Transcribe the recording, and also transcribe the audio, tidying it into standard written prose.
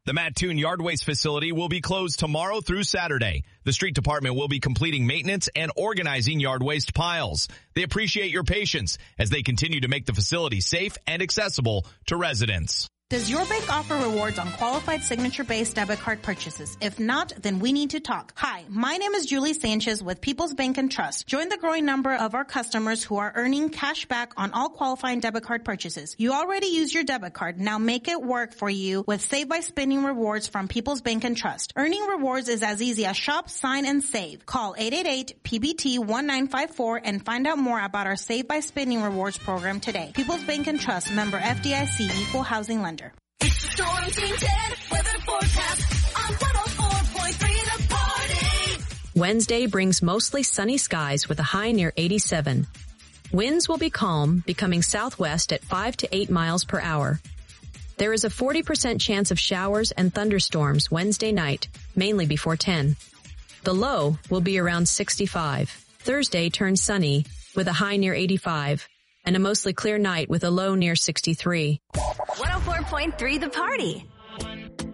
The Mattoon Yard Waste Facility will be closed tomorrow through Saturday. The street department will be completing maintenance and organizing yard waste piles. They appreciate your patience as they continue to make the facility safe and accessible to residents. Does your bank offer rewards on qualified signature-based debit card purchases? If not, then we need to talk. Hi, my name is Julie Sanchez with People's Bank and Trust. Join the growing number of our customers who are earning cash back on all qualifying debit card purchases. You already use your debit card. Now make it work for you with Save by Spending rewards from People's Bank and Trust. Earning rewards is as easy as shop, sign, and save. Call 888-PBT-1954 and find out more about our Save by Spending rewards program today. People's Bank and Trust, member FDIC, equal housing lender. It's the Storm Team 10 weather forecast on 104.3 The Party. Wednesday brings mostly sunny skies with a high near 87. Winds will be calm, becoming southwest at 5 to 8 miles per hour. There is a 40% chance of showers and thunderstorms Wednesday night, mainly before 10. The low will be around 65. Thursday turns sunny with a high near 85. And a mostly clear night with a low near 63. 104.3 The Party.